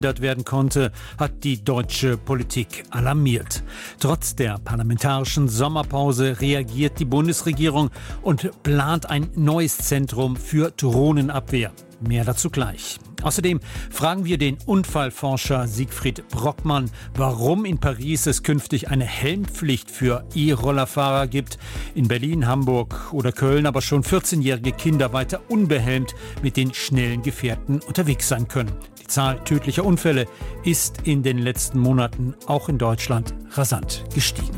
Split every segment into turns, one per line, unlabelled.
werden konnte, hat die deutsche Politik alarmiert. Trotz der parlamentarischen Sommerpause reagiert die Bundesregierung und plant ein neues Zentrum für Drohnenabwehr. Mehr dazu gleich. Außerdem fragen wir den Unfallforscher Siegfried Brockmann, warum in Paris es künftig eine Helmpflicht für E-Rollerfahrer gibt, in Berlin, Hamburg oder Köln aber schon 14-jährige Kinder weiter unbehelmt mit den schnellen Gefährten unterwegs sein können. Die Zahl tödlicher Unfälle ist in den letzten Monaten auch in Deutschland rasant gestiegen.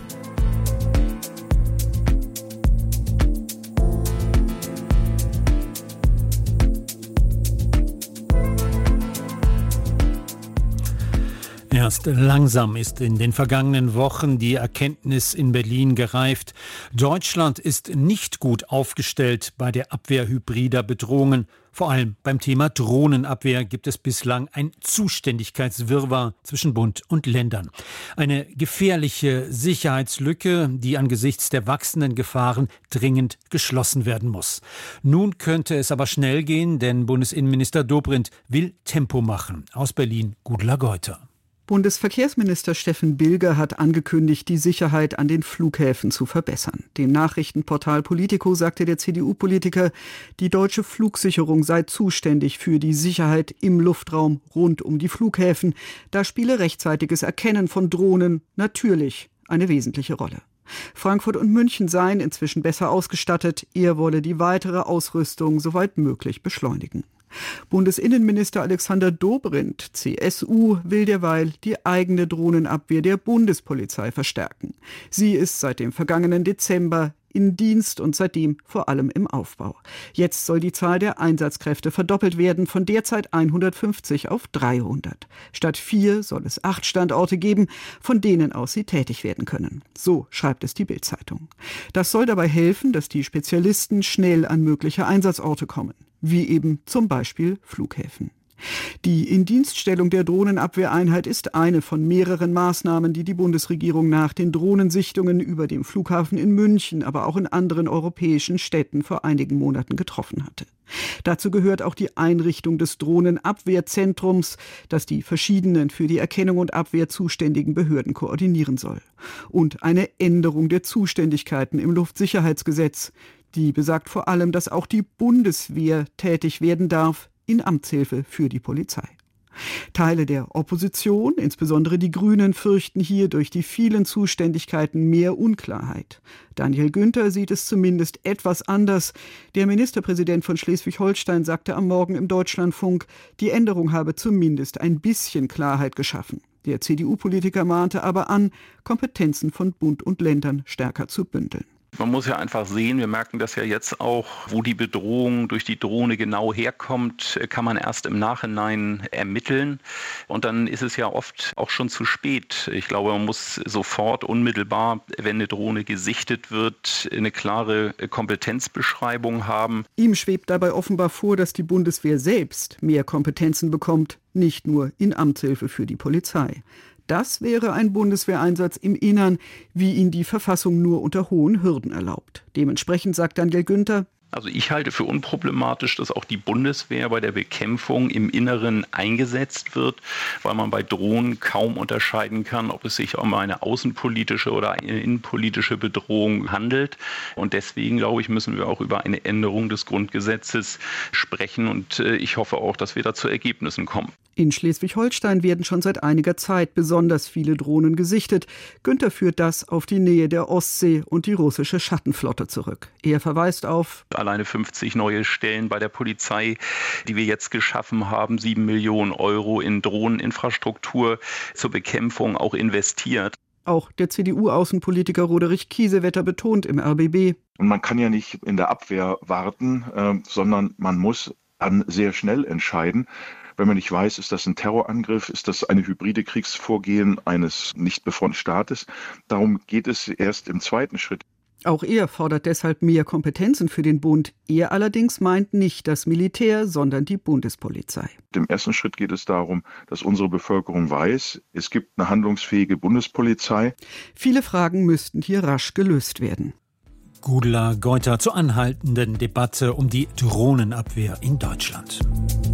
Erst langsam ist in den vergangenen Wochen die Erkenntnis in Berlin gereift. Deutschland ist nicht gut aufgestellt bei der Abwehr hybrider Bedrohungen. Vor allem beim Thema Drohnenabwehr gibt es bislang ein Zuständigkeitswirrwarr zwischen Bund und Ländern. Eine gefährliche Sicherheitslücke, die angesichts der wachsenden Gefahren dringend geschlossen werden muss. Nun könnte es aber schnell gehen, denn Bundesinnenminister Dobrindt will Tempo machen. Aus Berlin, Gudula Geuter.
Bundesverkehrsminister Steffen Bilger hat angekündigt, die Sicherheit an den Flughäfen zu verbessern. Dem Nachrichtenportal Politico sagte der CDU-Politiker, die deutsche Flugsicherung sei zuständig für die Sicherheit im Luftraum rund um die Flughäfen. Da spiele rechtzeitiges Erkennen von Drohnen natürlich eine wesentliche Rolle. Frankfurt und München seien inzwischen besser ausgestattet. Er wolle die weitere Ausrüstung soweit möglich beschleunigen. Bundesinnenminister Alexander Dobrindt, CSU, will derweil die eigene Drohnenabwehr der Bundespolizei verstärken. Sie ist seit dem vergangenen Dezember in Dienst und seitdem vor allem im Aufbau. Jetzt soll die Zahl der Einsatzkräfte verdoppelt werden, von derzeit 150 auf 300. Statt 4 soll es 8 Standorte geben, von denen aus sie tätig werden können. So schreibt es die Bild-Zeitung. Das soll dabei helfen, dass die Spezialisten schnell an mögliche Einsatzorte kommen, wie eben zum Beispiel Flughäfen. Die Indienststellung der Drohnenabwehreinheit ist eine von mehreren Maßnahmen, die die Bundesregierung nach den Drohnensichtungen über dem Flughafen in München, aber auch in anderen europäischen Städten vor einigen Monaten getroffen hatte. Dazu gehört auch die Einrichtung des Drohnenabwehrzentrums, das die verschiedenen für die Erkennung und Abwehr zuständigen Behörden koordinieren soll. Und eine Änderung der Zuständigkeiten im Luftsicherheitsgesetz. Die besagt vor allem, dass auch die Bundeswehr tätig werden darf, in Amtshilfe für die Polizei. Teile der Opposition, insbesondere die Grünen, fürchten hier durch die vielen Zuständigkeiten mehr Unklarheit. Daniel Günther sieht es zumindest etwas anders. Der Ministerpräsident von Schleswig-Holstein sagte am Morgen im Deutschlandfunk, die Änderung habe zumindest ein bisschen Klarheit geschaffen. Der CDU-Politiker mahnte aber an, Kompetenzen von Bund und Ländern stärker zu bündeln.
Man muss ja einfach sehen, wir merken das ja jetzt auch, wo die Bedrohung durch die Drohne genau herkommt, kann man erst im Nachhinein ermitteln. Und dann ist es ja oft auch schon zu spät. Ich glaube, man muss sofort, unmittelbar, wenn eine Drohne gesichtet wird, eine klare Kompetenzbeschreibung haben.
Ihm schwebt dabei offenbar vor, dass die Bundeswehr selbst mehr Kompetenzen bekommt, nicht nur in Amtshilfe für die Polizei. Das wäre ein Bundeswehreinsatz im Innern, wie ihn die Verfassung nur unter hohen Hürden erlaubt. Dementsprechend sagt Daniel Günther:
Also ich halte für unproblematisch, dass auch die Bundeswehr bei der Bekämpfung im Inneren eingesetzt wird, weil man bei Drohnen kaum unterscheiden kann, ob es sich um eine außenpolitische oder eine innenpolitische Bedrohung handelt. Und deswegen, glaube ich, müssen wir auch über eine Änderung des Grundgesetzes sprechen. Und ich hoffe auch, dass wir da zu Ergebnissen kommen.
In Schleswig-Holstein werden schon seit einiger Zeit besonders viele Drohnen gesichtet. Günther führt das auf die Nähe der Ostsee und die russische Schattenflotte zurück. Er verweist auf
alleine 50 neue Stellen bei der Polizei, die wir jetzt geschaffen haben, 7 Millionen Euro in Drohneninfrastruktur zur Bekämpfung auch investiert.
Auch der CDU-Außenpolitiker Roderich Kiesewetter betont im RBB:
Und man kann ja nicht in der Abwehr warten, sondern man muss dann sehr schnell entscheiden. Wenn man nicht weiß, ist das ein Terrorangriff, ist das eine hybride Kriegsvorgehen eines nicht befreundeten Staates. Darum geht es erst im zweiten Schritt.
Auch er fordert deshalb mehr Kompetenzen für den Bund. Er allerdings meint nicht das Militär, sondern die Bundespolizei.
Im ersten Schritt geht es darum, dass unsere Bevölkerung weiß, es gibt eine handlungsfähige Bundespolizei.
Viele Fragen müssten hier rasch gelöst werden.
Gudula Geuter zur anhaltenden Debatte um die Drohnenabwehr in Deutschland.